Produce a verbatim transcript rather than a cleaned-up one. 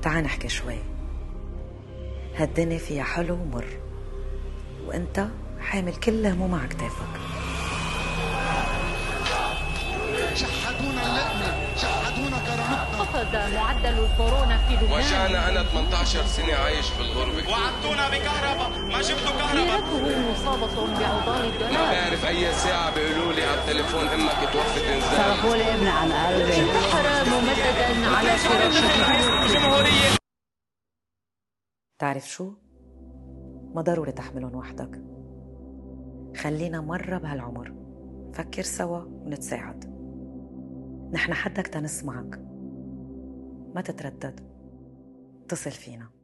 تعال نحكي شوي. هالدنيا فيها حلو ومر، وانت حامل كل هموم على كتافك. شحدونا اللقمة، شحدونا كرامتنا. خفض معدل الكورونا في لبنان. وجعنا أنا ثمانية عشر سنة عايش في الغربة. وعدتونا بكهرباء، ما جبتوا كهرباء. كثيرته مصابة بأوضاع الدولار. ما بعرف أي ساعة بيقولوا لي على التليفون أمك توفت إنزال. صرخوا لي ابن عن قلبي. انتحر ممددا على فراشه. تعرف شو؟ ما ضروري تحملهم وحدك. خلينا مرة بهالعمر فكر سوا ونتساعد. نحن حدك تنسمعك، ما تتردد، اتصل فينا.